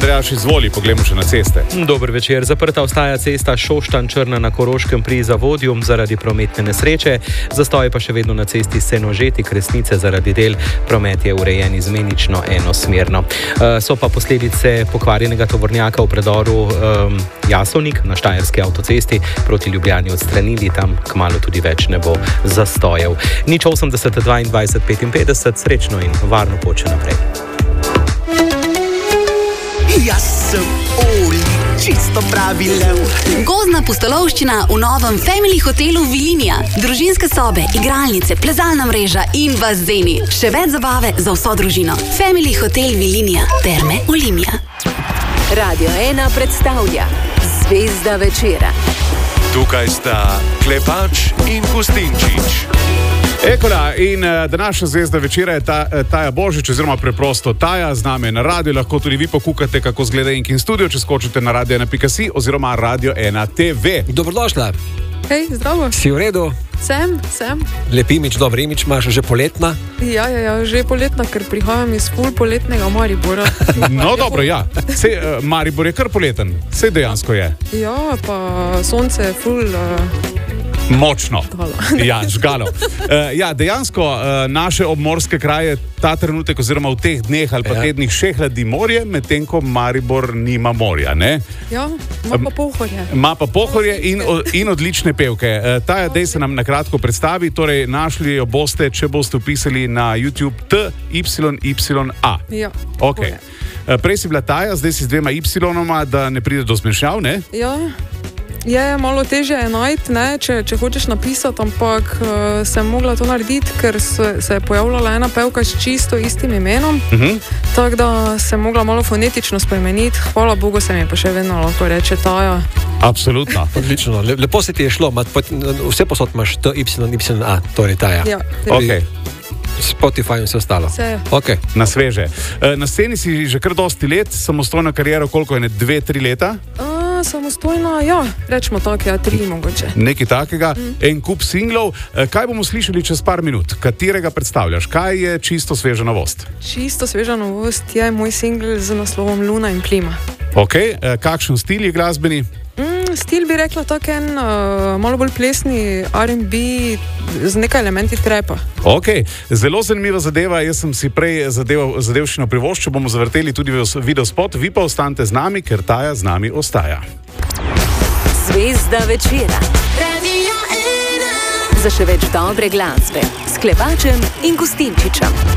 Andrejaš, izvoli, poglejmo še na ceste. Dober večer. Zaprta ostaja cesta Šoštanj-Črna na Koroškem pri Zavodju zaradi prometne nesreče. Zastoj pa še vedno na cesti Senožeti-Kresnice zaradi del. Promet je urejen izmenično enosmerno. So pa posledice pokvarjenega tovornjaka v predoru Jasovnik na Štajerski avtocesti proti Ljubljani odstranili. Tam kmalu tudi več ne bo zastojev. 080 22 55, srečno in varno pot še naprej. Jaz sem Oli, čisto pravi lev. Gozdna pustolovščina v novem Family hotelu Vilinija. Družinske sobe, igralnice, plezalna mreža in bazeni. Še več zabave za vso družino. Family hotel Vilinija. Terme Olimia. Radio 1 predstavlja Zvezda večera. Tukaj sta Klepač in Gustinčič. Ekola in današnja zvezda večera je Taja Božič, oziroma preprosto Taja, z nami na radiju. Lahko tudi vi pokukate, kako zgleda Inkin studio, če skočite na radio1.si oziroma Radio 1 TV. Dobrodošla. Hej, zdravo. Si v redu? Sem. Lep imič, dober imič imaš, že poletna? Ja, že poletna, ker prihajam iz ful poletnega Maribora. No, dobro, ja. Maribor je kar poleten. Sej dejansko je. Ja, pa sonce je ful... Močno. Ja, žgalo. Dejansko naše obmorske kraje ta trenutek oziroma v teh dneh ali pa tednih še hladi morje, medtem ko Maribor nima morja, ne? Ja, ima pa Pohorje. Ima pa Pohorje in odlične pevke. Taja, dej se nam na kratko predstavi, torej našli jo boste, če boste vpisali na YouTube TYYA. Ja. Ok. Prej si bila Taja, zdaj si z 2 Y-oma, da ne pride do zmešnjav, ne? Ja. Je malo težje najti, če hočeš napisati, ampak sem mogla to narediti, ker se je pojavljala ena pevka s čisto istim imenom, tako da sem mogla malo fonetično spremeniti. Hvala Bogu, se mi pa še vedno lahko reče Taja. Absolutno. Odlično. Lepo se ti je šlo, vse posod imaš TYYA, torej Taja. Ja. Ok. Spotify in vse ostalo. Vse. Okay. Na sveže. Na sceni si že kar dosti let, samostojno kariero, koliko je, 2-3 leta? Samostojna, ja, rečemo tako, 3 mogoče. Nekaj takega, en kup singlov. Kaj bomo slišali čez par minut? Katerega predstavljaš? Kaj je čisto sveža novost? Čisto sveža novost je moj singl z naslovom Luna in plima. Ok, kakšen stil je glasbeni? Stil bi rekla tako en malo bolj plesni R&B z nekaj elementi trapa. Ok, zelo zanimiva zadeva. Jaz sem si prej zadevščino privoščil, bomo zavrteli tudi video spot, vi pa ostanite z nami, ker Taja z nami ostaja. Zvezda večera. Radio 1. Za še več dobre glasbe s Klepačem in Gustinčičem.